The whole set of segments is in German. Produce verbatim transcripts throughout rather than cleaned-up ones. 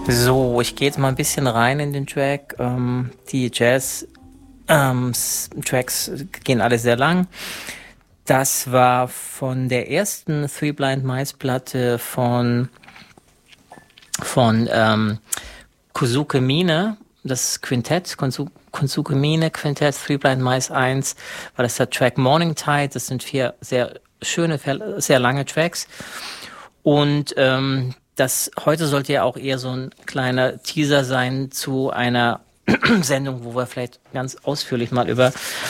So, ich gehe jetzt mal ein bisschen rein in den Track. Ähm, die Jazz-Tracks gehen alle sehr lang. Das war von der ersten Three Blind Mice Platte von von ähm, Kosuke Mine, das Quintett, Konsu- Kosuke Mine Quintett, Three Blind Mice eins, war das der Track Morning Tide. Das sind vier sehr schöne, sehr lange Tracks. Und ähm, das heute sollte ja auch eher so ein kleiner Teaser sein zu einer Sendung, wo wir vielleicht ganz ausführlich mal über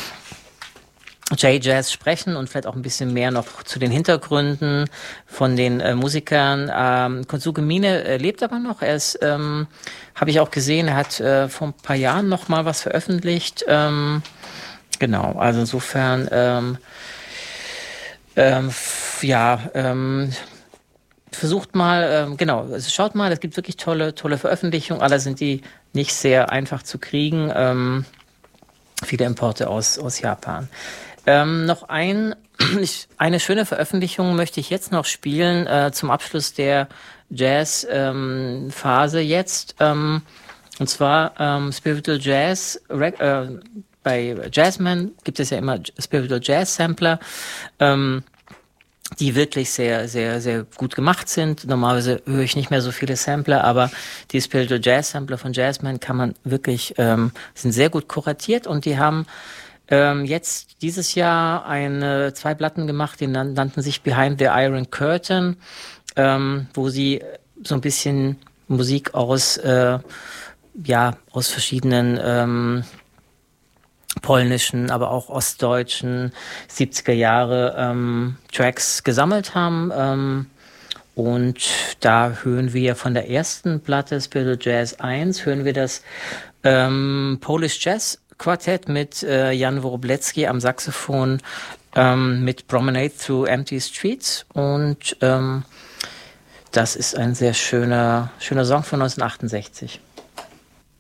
J-Jazz sprechen und vielleicht auch ein bisschen mehr noch zu den Hintergründen von den äh, Musikern. Ähm, Kosuke Mine äh, lebt aber noch. Er ist, ähm, habe ich auch gesehen, er hat äh, vor ein paar Jahren noch mal was veröffentlicht. Ähm, genau, also insofern, ähm, ähm, f- ja, ähm, versucht mal, ähm, genau, also schaut mal, es gibt wirklich tolle, tolle Veröffentlichungen. Alle sind die nicht sehr einfach zu kriegen. Ähm, viele Importe aus, aus Japan. Ähm, noch ein, ich, eine schöne Veröffentlichung möchte ich jetzt noch spielen, äh, zum Abschluss der Jazz-Phase ähm, jetzt. Ähm, und zwar ähm, Spiritual Jazz. Rec- äh, bei Jazzman gibt es ja immer Spiritual Jazz Sampler, ähm, die wirklich sehr, sehr, sehr gut gemacht sind. Normalerweise höre ich nicht mehr so viele Sampler, aber die Spiritual Jazz Sampler von Jazzman kann man wirklich, ähm, sind sehr gut kuratiert, und die haben ähm, jetzt dieses Jahr eine, zwei Platten gemacht, die nan- nannten sich Behind the Iron Curtain, ähm, wo sie so ein bisschen Musik aus, äh, ja, aus verschiedenen ähm, polnischen, aber auch ostdeutschen siebziger Jahre ähm, Tracks gesammelt haben. Ähm, und da hören wir von der ersten Platte, Spiritual Jazz eins, hören wir das ähm, Polish Jazz Quartett mit äh, Jan Woroblewski am Saxophon, ähm, mit Promenade Through Empty Streets. Und ähm, das ist ein sehr schöner, schöner Song von neunzehnhundertachtundsechzig.